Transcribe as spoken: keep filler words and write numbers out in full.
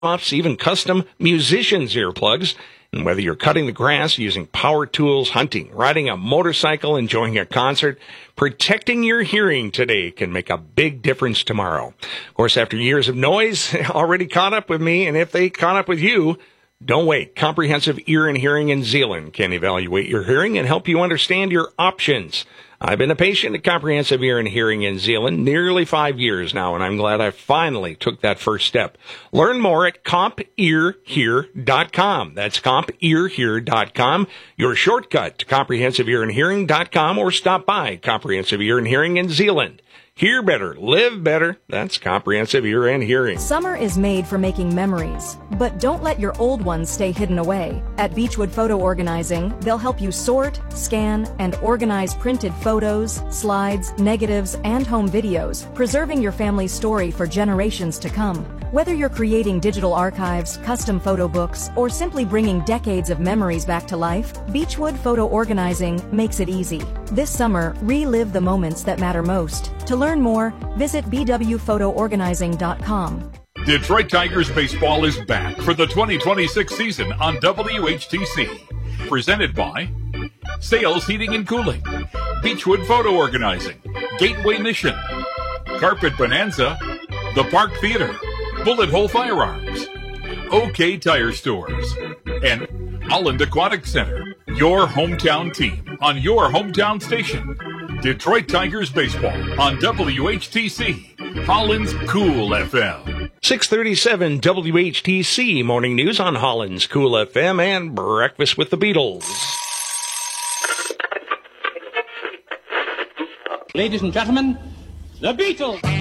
offs, even custom musicians' earplugs. And whether you're cutting the grass, using power tools, hunting, riding a motorcycle, enjoying a concert, protecting your hearing today can make a big difference tomorrow. Of course, after years of noise, already caught up with me, and if they caught up with you, don't wait. Comprehensive Ear and Hearing in Zeeland can evaluate your hearing and help you understand your options. I've been a patient at Comprehensive Ear and Hearing in Zeeland nearly five years now, and I'm glad I finally took that first step. Learn more at comp ear hear dot com. That's comp ear hear dot com. Your shortcut to comprehensive ear and hearing dot com, or stop by Comprehensive Ear and Hearing in Zeeland. Hear better, live better. That's Comprehensive Ear and Hearing. Summer is made for making memories, but don't let your old ones stay hidden away. At Beechwood Photo Organizing, they'll help you sort, scan, and organize printed photos, slides, negatives, and home videos, preserving your family's story for generations to come. Whether you're creating digital archives, custom photo books, or simply bringing decades of memories back to life, Beechwood Photo Organizing makes it easy. This summer, relive the moments that matter most. To learn more, visit b w photo organizing dot com. Detroit Tigers baseball is back for the twenty twenty-six season on W H T C. Presented by Sales Heating and Cooling, Beechwood Photo Organizing, Gateway Mission, Carpet Bonanza, The Park Theater, Bullet Hole Firearms, OK Tire Stores, and Holland Aquatic Center. Your hometown team on your hometown station. Detroit Tigers baseball on W H T C, Holland's Cool F M. six thirty-seven W H T C Morning News on Holland's Cool F M and Breakfast with the Beatles. Ladies and gentlemen, the Beatles.